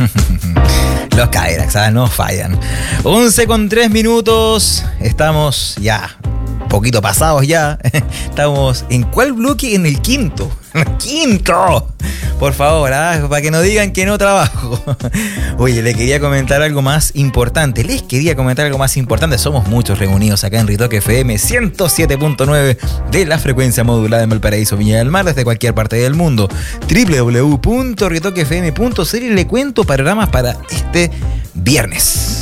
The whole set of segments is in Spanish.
Los Kyrax, no fallan. 11:03. Estamos ya poquito pasados ya. Estamos ¿en cuál bloque? En el quinto. ¡Quinto! Por favor, para que no digan que no trabajo. Oye, les quería comentar algo más importante. Somos muchos reunidos acá en Ritoque FM 107.9 de la frecuencia modulada en Valparaíso, Viña del Mar, desde cualquier parte del mundo. www.ritoquefm.cl. Y le cuento panoramas para este viernes.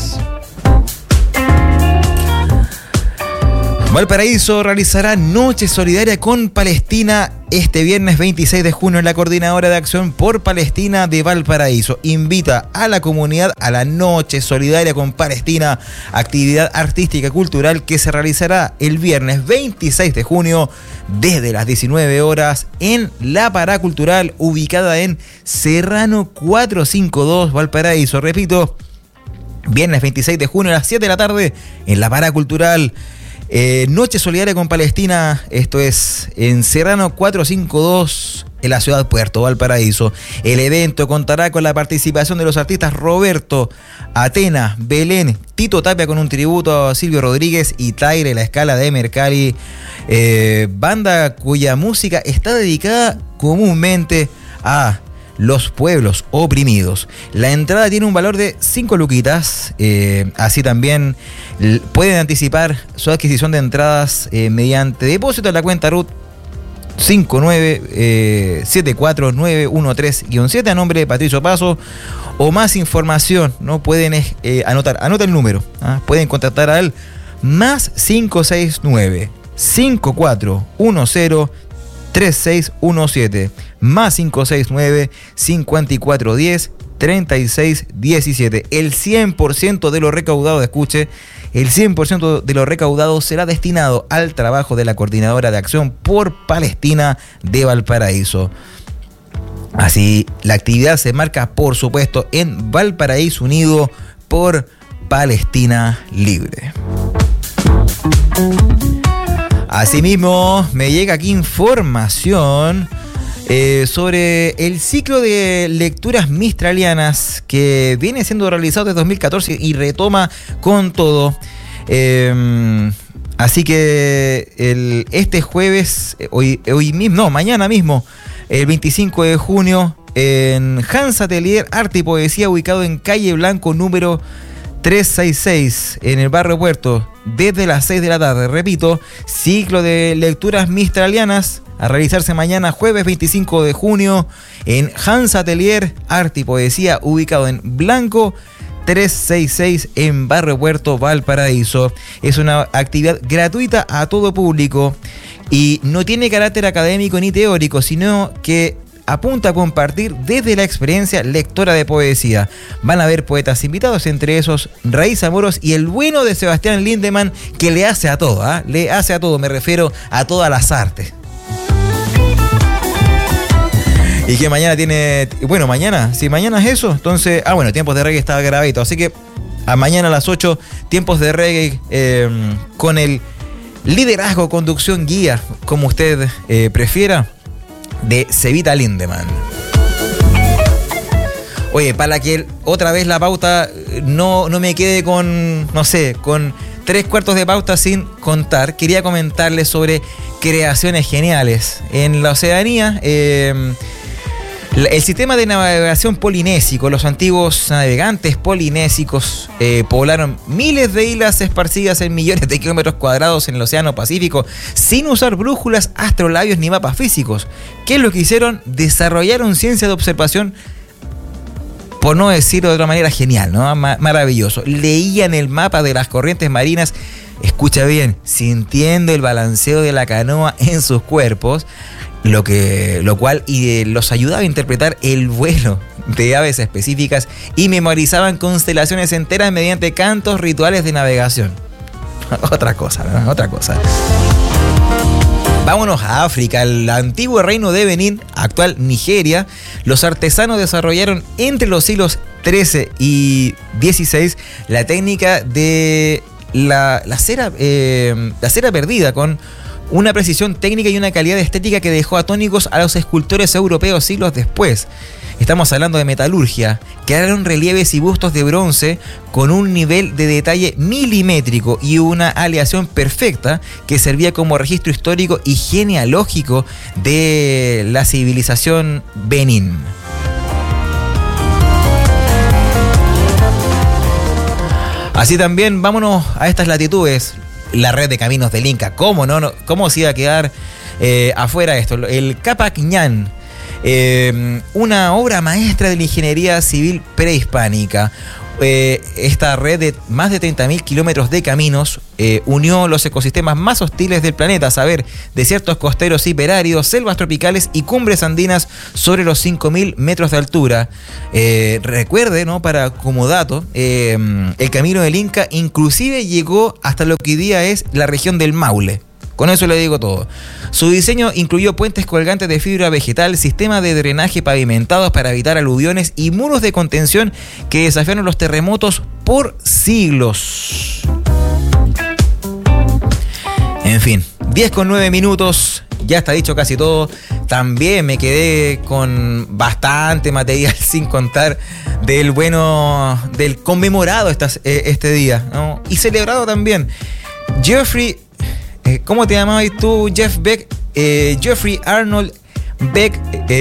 Valparaíso realizará Noche Solidaria con Palestina este viernes 26 de junio en la Coordinadora de Acción por Palestina de Valparaíso. Invita a la comunidad a la Noche Solidaria con Palestina, actividad artística y cultural que se realizará el viernes 26 de junio desde las 19 horas en la Parada Cultural ubicada en Serrano 452 Valparaíso. Repito, viernes 26 de junio a las 7 de la tarde en la Parada Cultural. Noche Solidaria con Palestina, esto es en Serrano 452 en la ciudad de Puerto Valparaíso. El evento contará con la participación de los artistas Roberto, Atena, Belén, Tito Tapia con un tributo a Silvio Rodríguez y Taire, la escala de Mercalli, banda cuya música está dedicada comúnmente a los pueblos oprimidos. La entrada tiene un valor de 5 luquitas. Así también pueden anticipar su adquisición de entradas mediante depósito en la cuenta RUT 5974913-7 a nombre de Patricio Paso. O más información, ¿no? Pueden anota el número. Pueden contactar al más 569 5410 3617 más 569 5410 3617. El 100% de lo recaudado, escuche, el 100% de lo recaudado será destinado al trabajo de la Coordinadora de Acción por Palestina de Valparaíso. Así, la actividad se marca, por supuesto, en Valparaíso Unido por Palestina Libre. Asimismo, me llega aquí información sobre el ciclo de lecturas mistralianas que viene siendo realizado desde 2014 y retoma con todo. Así que este jueves, mañana mismo, el 25 de junio, en Hans Atelier Arte y Poesía, ubicado en calle Blanco número 366 en el barrio Puerto, desde las 6 de la tarde. Repito, ciclo de lecturas mistralianas a realizarse mañana jueves 25 de junio en Hans Atelier Arte y Poesía, ubicado en Blanco 366 en barrio Puerto, Valparaíso. Es una actividad gratuita a todo público y no tiene carácter académico ni teórico, sino que apunta a compartir desde la experiencia lectora de poesía. Van a haber poetas invitados, entre esos Raíz Amoros y el bueno de Sebastián Lindemann, que le hace a todo, le hace a todo, me refiero a todas las artes. Y que mañana mañana es eso, entonces, Tiempos de Reggae está grabado, así que a mañana a las 8, Tiempos de Reggae, con el liderazgo, conducción, guía, como usted prefiera, de Cevita Lindemann. Oye, para que otra vez la pauta no me quede con 3/4 de pauta sin contar, quería comentarles sobre creaciones geniales. En la Oceanía, el sistema de navegación polinésico, los antiguos navegantes polinésicos poblaron miles de islas esparcidas en millones de kilómetros cuadrados en el Océano Pacífico sin usar brújulas, astrolabios ni mapas físicos. ¿Qué es lo que hicieron? Desarrollaron ciencia de observación, por no decirlo de otra manera, genial, ¿no? Maravilloso. Leían el mapa de las corrientes marinas, escucha bien, sintiendo el balanceo de la canoa en sus cuerpos, lo cual los ayudaba a interpretar el vuelo de aves específicas y memorizaban constelaciones enteras mediante cantos rituales de navegación. Otra cosa, ¿no? Otra cosa. Vámonos a África, el antiguo reino de Benín, actual Nigeria. Los artesanos desarrollaron entre los siglos XIII y XVI la técnica de la cera perdida con una precisión técnica y una calidad estética que dejó atónicos a los escultores europeos siglos después. Estamos hablando de metalurgia. Crearon relieves y bustos de bronce con un nivel de detalle milimétrico y una aleación perfecta que servía como registro histórico y genealógico de la civilización Benín. Así también, vámonos a estas latitudes. La red de caminos del Inca, ¿cómo no? ¿Cómo se iba a quedar afuera esto? El Capac Ñan, una obra maestra de la ingeniería civil prehispánica. Esta red de más de 30.000 kilómetros de caminos unió los ecosistemas más hostiles del planeta, a saber, desiertos costeros hiperáridos, selvas tropicales y cumbres andinas sobre los 5.000 metros de altura. Recuerde, ¿no? Para como dato, el camino del Inca inclusive llegó hasta lo que hoy día es la región del Maule. Con eso le digo todo. Su diseño incluyó puentes colgantes de fibra vegetal, sistemas de drenaje pavimentados para evitar aluviones y muros de contención que desafiaron los terremotos por siglos. En fin, 10:09, ya está dicho casi todo. También me quedé con bastante material sin contar del conmemorado este día, ¿no? Y celebrado también. ¿Cómo te llamabas tú, Jeff Beck? Jeffrey Arnold Beck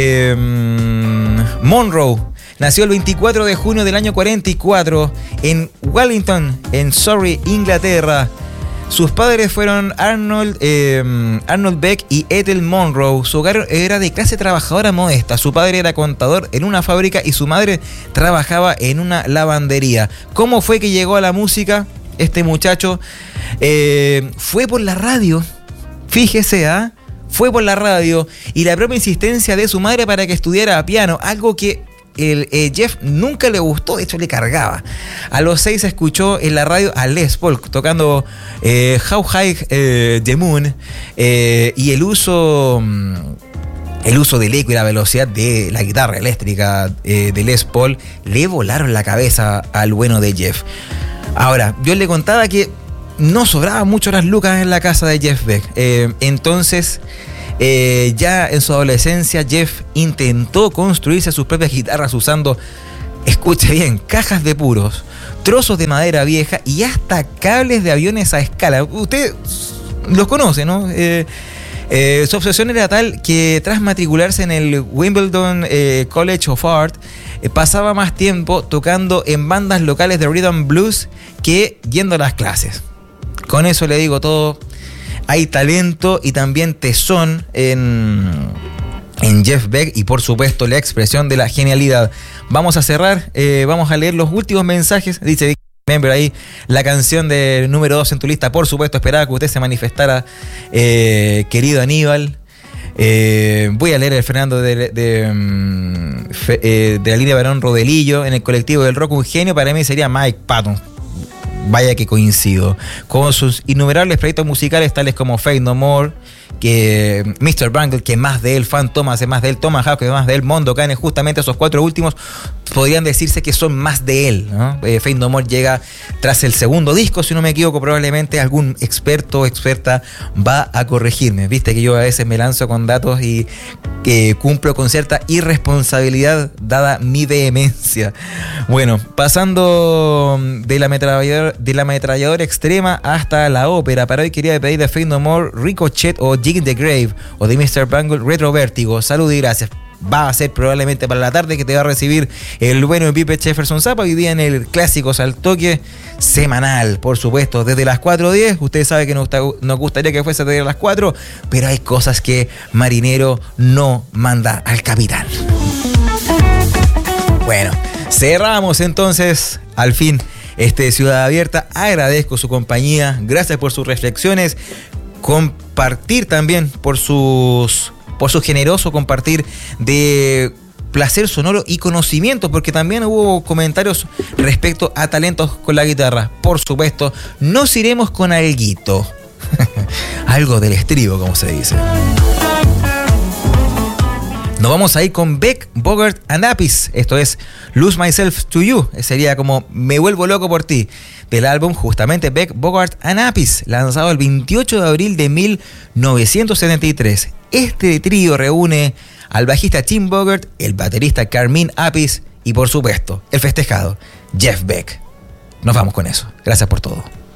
Monroe. Nació el 24 de junio del año 44 en Wellington, en Surrey, Inglaterra. Sus padres fueron Arnold Beck y Ethel Monroe. Su hogar era de clase trabajadora modesta. Su padre era contador en una fábrica y su madre trabajaba en una lavandería. ¿Cómo fue que llegó a la música este muchacho? Fue por la radio, fíjese, fue por la radio y la propia insistencia de su madre para que estudiara piano, algo que Jeff nunca le gustó, de hecho le cargaba. A los 6 escuchó en la radio a Les Paul tocando How High the Moon, y el uso del eco y la velocidad de la guitarra eléctrica de Les Paul le volaron la cabeza al bueno de Jeff. Ahora, yo le contaba que no sobraban mucho las lucas en la casa de Jeff Beck. Entonces, ya en su adolescencia, Jeff intentó construirse sus propias guitarras usando, escuche bien, cajas de puros, trozos de madera vieja y hasta cables de aviones a escala. Usted los conoce, ¿no? Su obsesión era tal que tras matricularse en el Wimbledon College of Art, pasaba más tiempo tocando en bandas locales de rhythm blues que yendo a las clases. Con eso le digo todo. Hay talento y también tesón en Jeff Beck y por supuesto la expresión de la genialidad. Vamos a cerrar, vamos a leer los últimos mensajes. Dice Member ahí, la canción del número 2 en tu lista. Por supuesto, esperaba que usted se manifestara, querido Aníbal. Voy a leer el Fernando de la línea Barón Rodelillo. En el colectivo del rock un genio para mí sería Mike Patton. Vaya que coincido con sus innumerables proyectos musicales tales como Faith No More, que Mr. Bungle, que más de él, Fan Thomas, más de él, Tomahawk, que más de él, Mondo Cane. Justamente esos 4 últimos podrían decirse que son más de él, ¿no? Faith No More llega tras el segundo disco, si no me equivoco. Probablemente algún experto o experta va a corregirme. Viste que yo a veces me lanzo con datos y que cumplo con cierta irresponsabilidad dada mi vehemencia. Bueno, pasando de la ametralladora extrema hasta la ópera, para hoy quería pedir de Faith No More Ricochet o Dig in the Grave, o de Mr. Bungle Retro Vértigo. Salud y gracias. Va a ser probablemente para la tarde que te va a recibir el bueno Pipe Jefferson Zapa hoy día en el Clásicos al Toque semanal, por supuesto, desde las 4:10. Usted sabe que nos gustaría que fuese desde las 4, pero hay cosas que marinero no manda al capitán. Bueno, cerramos entonces al fin Ciudad Abierta. Agradezco su compañía, gracias por sus reflexiones, compartir también por su generoso compartir de placer sonoro y conocimiento, porque también hubo comentarios respecto a talentos con la guitarra. Por supuesto, nos iremos con alguito. Algo del estribo, como se dice. Nos vamos a ir con Beck, Bogart and Appice. Esto es Lose Myself to You. Sería como Me vuelvo loco por ti. Del álbum justamente Beck, Bogart and Appice, lanzado el 28 de abril de 1973. Este trío reúne al bajista Tim Bogart, el baterista Carmine Appice y por supuesto el festejado Jeff Beck. Nos vamos con eso. Gracias por todo.